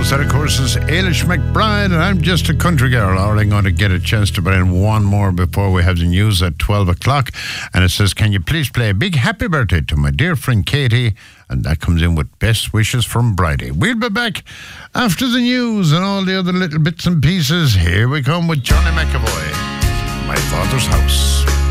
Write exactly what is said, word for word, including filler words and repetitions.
News. That, of course, is Ailish McBride, and I'm just a country girl. All I'm going to get a chance to put in one more before we have the news at twelve o'clock. And it says, can you please play a big happy birthday to my dear friend Katie? And that comes in with best wishes from Bridie. We'll be back after the news and all the other little bits and pieces. Here we come with Johnny McAvoy, My Father's House.